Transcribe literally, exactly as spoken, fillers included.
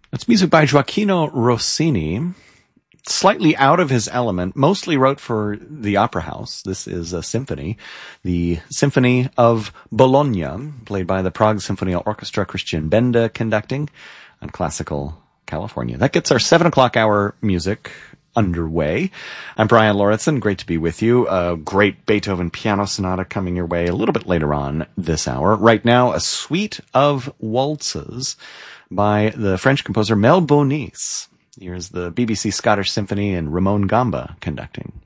That's music by Gioacchino Rossini. Slightly out of his element, mostly wrote for the Opera House. This is a symphony, the Symphony of Bologna, played by the Prague Symphony Orchestra, Christian Benda conducting on Classical California. That gets our seven o'clock hour music underway. I'm Brian Lauritsen. Great to be with you. A great Beethoven piano sonata coming your way a little bit later on this hour. Right now, a suite of waltzes by the French composer Mel Bonis. Here's the B B C Scottish Symphony and Ramon Gamba conducting.